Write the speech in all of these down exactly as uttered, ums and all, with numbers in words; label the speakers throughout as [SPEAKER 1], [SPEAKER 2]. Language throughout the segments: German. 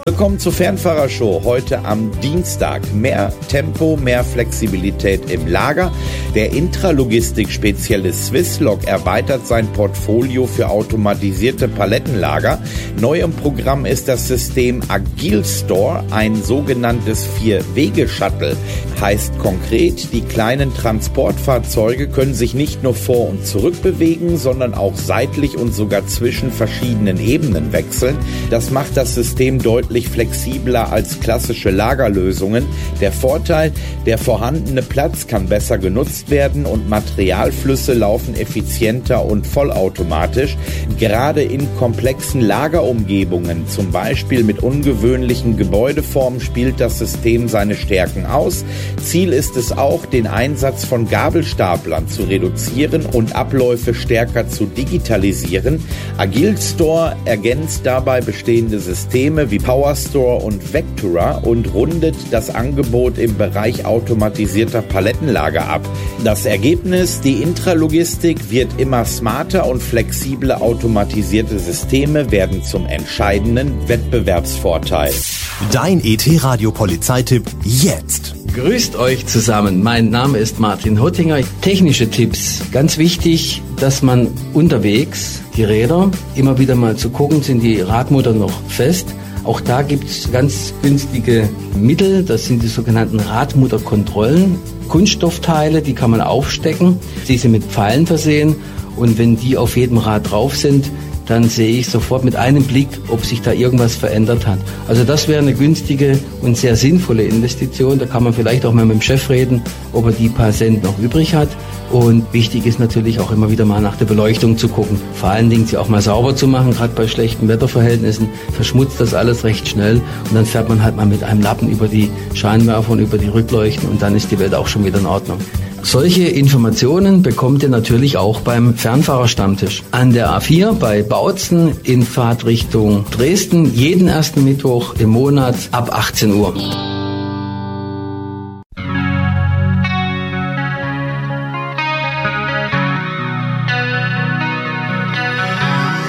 [SPEAKER 1] Willkommen zur Fernfahrershow heute am Dienstag. Mehr Tempo, mehr Flexibilität im Lager. Der Intralogistik-Spezialist Swisslog erweitert sein Portfolio für automatisierte Palettenlager. Neu im Programm ist das System Agilstore, ein sogenanntes Vier-Wege-Shuttle. Heißt konkret, die kleinen Transportfahrzeuge können sich nicht nur vor und zurück bewegen, sondern auch seitlich und sogar zwischen verschiedenen Ebenen wechseln. Das macht das System deutlich flexibler als klassische Lagerlösungen. Der Vorteil, der vorhandene Platz kann besser genutzt werden und Materialflüsse laufen effizienter und vollautomatisch. Gerade in komplexen Lagerumgebungen, zum Beispiel mit ungewöhnlichen Gebäudeformen, spielt das System seine Stärken aus. Ziel ist es auch, den Einsatz von Gabelstaplern zu reduzieren und Abläufe stärker zu digitalisieren. Agilstore ergänzt dabei bestehende Systeme wie PowerStore und Vectura und rundet das Angebot im Bereich automatisierter Palettenlager ab. Das Ergebnis: Die Intralogistik wird immer smarter und flexible automatisierte Systeme werden zum entscheidenden Wettbewerbsvorteil.
[SPEAKER 2] Dein E T-Radio-Polizeitipp jetzt.
[SPEAKER 3] Grüßt euch zusammen. Mein Name ist Martin Hottinger. Technische Tipps. Ganz wichtig, dass man unterwegs die Räder immer wieder mal zu gucken, sind die Radmutter noch fest. Auch da gibt es ganz günstige Mittel, das sind die sogenannten Radmutterkontrollen. Kunststoffteile, die kann man aufstecken, die sind mit Pfeilen versehen und wenn die auf jedem Rad drauf sind, dann sehe ich sofort mit einem Blick, ob sich da irgendwas verändert hat. Also das wäre eine günstige und sehr sinnvolle Investition. Da kann man vielleicht auch mal mit dem Chef reden, ob er die paar Cent noch übrig hat. Und wichtig ist natürlich auch immer wieder mal nach der Beleuchtung zu gucken. Vor allen Dingen sie auch mal sauber zu machen, gerade bei schlechten Wetterverhältnissen verschmutzt das alles recht schnell. Und dann fährt man halt mal mit einem Lappen über die Scheinwerfer und über die Rückleuchten und dann ist die Welt auch schon wieder in Ordnung. Solche Informationen bekommt ihr natürlich auch beim Fernfahrerstammtisch an der A vier bei Bautzen in Fahrtrichtung Dresden, jeden ersten Mittwoch im Monat ab achtzehn Uhr.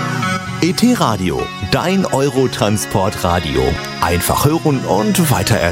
[SPEAKER 2] E T-Radio, dein Eurotransport-Radio. Einfach hören und weitererzählen.